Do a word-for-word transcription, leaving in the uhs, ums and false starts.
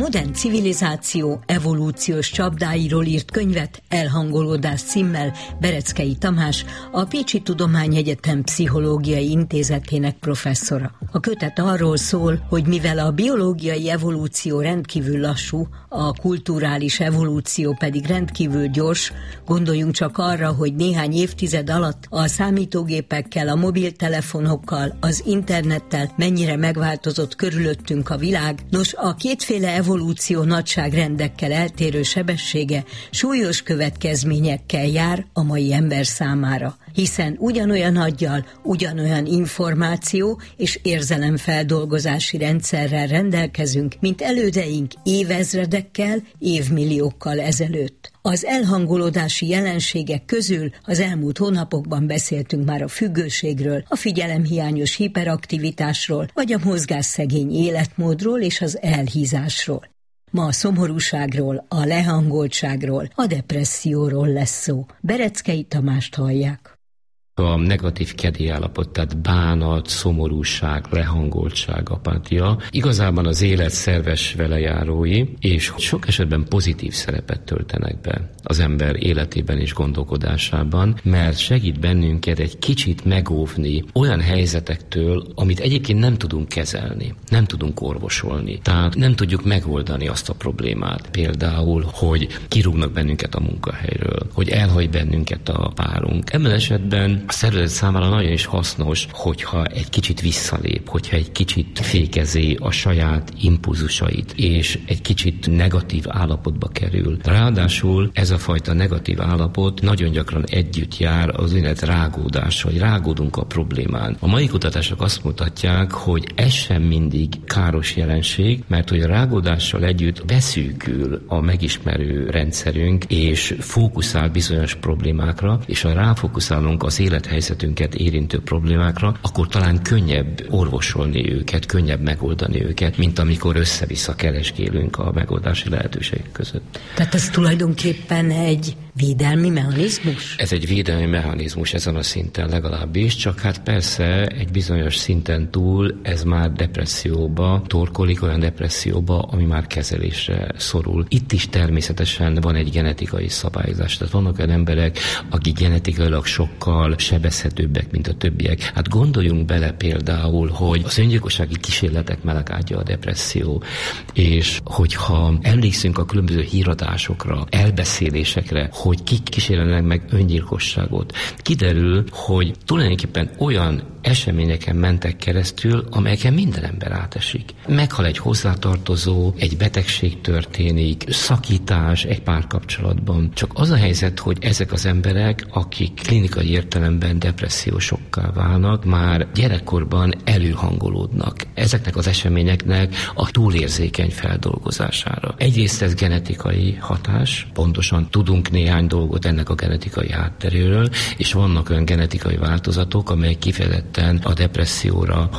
modern civilizáció evolúciós csapdáiról írt könyvet Elhangolódás címmel Bereczkei Tamás, a Pécsi Tudományegyetem Pszichológiai Intézetének professzora. A kötet arról szól, hogy mivel a biológiai evolúció rendkívül lassú, a kulturális evolúció pedig rendkívül gyors, gondoljunk csak arra, hogy néhány évtized alatt a számítógépekkel, a mobiltelefonokkal, az internettel mennyire megváltozott körülöttünk a világ. Nos, a kétféle evolúció nagyságrendekkel eltérő sebessége súlyos következményekkel jár a mai ember számára, hiszen ugyanolyan aggyal, ugyanolyan információ és érzelemfeldolgozási rendszerrel rendelkezünk, mint elődeink évezredekkel, évmilliókkal ezelőtt. Az elhangolódási jelenségek közül az elmúlt hónapokban beszéltünk már a függőségről, a figyelemhiányos hiperaktivitásról, vagy a mozgásszegény életmódról és az elhízásról. Ma a szomorúságról, a lehangoltságról, a depresszióról lesz szó. Bereczkei Tamást hallják. A negatív kedélyállapot, tehát bánat, szomorúság, lehangoltság, apatia, igazában az élet szerves velejárói, és sok esetben pozitív szerepet töltenek be az ember életében és gondolkodásában, mert segít bennünket egy kicsit megóvni olyan helyzetektől, amit egyébként nem tudunk kezelni, nem tudunk orvosolni. Tehát nem tudjuk megoldani azt a problémát. Például, hogy kirúgnak bennünket a munkahelyről, hogy elhagy bennünket a párunk. Ebben esetben a szervezet számára nagyon is hasznos, hogyha egy kicsit visszalép, hogyha egy kicsit fékezi a saját impulzusait, és egy kicsit negatív állapotba kerül. Ráadásul ez a fajta negatív állapot nagyon gyakran együtt jár az úgynevezett rágódással, hogy rágódunk a problémán. A mai kutatások azt mutatják, hogy ez sem mindig káros jelenség, mert hogy a rágódással együtt beszűkül a megismerő rendszerünk, és fókuszál bizonyos problémákra, és ha ráfókuszálunk az élethelyzetünket érintő problémákra, akkor talán könnyebb orvosolni őket, könnyebb megoldani őket, mint amikor össze-vissza keresgélünk a megoldási lehetőségek között. Tehát ez tulajdonképpen egy védelmi mechanizmus? Ez egy védelmi mechanizmus ezen a szinten legalábbis, csak hát persze egy bizonyos szinten túl ez már depresszióba torkolik, olyan depresszióba, ami már kezelésre szorul. Itt is természetesen van egy genetikai szabályozás. Tehát vannak olyan emberek, akik genetikailag sokkal sebezhetőbbek, mint a többiek. Hát gondoljunk bele például, hogy az öngyilkossági kísérletek melegágya a depresszió, és hogyha emlékszünk a különböző híradásokra, elbeszélésekre, hogy kik kísérlenek meg öngyilkosságot, kiderül, hogy tulajdonképpen olyan eseményeken mentek keresztül, amelyeken minden ember átesik. Meghal egy hozzátartozó, egy betegség történik, szakítás egy párkapcsolatban. Csak az a helyzet, hogy ezek az emberek, akik klinikai értelemben depressziósokká válnak, már gyerekkorban előhangolódnak ezeknek az eseményeknek a túlérzékeny feldolgozására. Egyrészt ez genetikai hatás, pontosan tudunk néhány dolgot ennek a genetikai hátteréről, és vannak olyan genetikai változatok, amelyek kifejezetten a depresszióra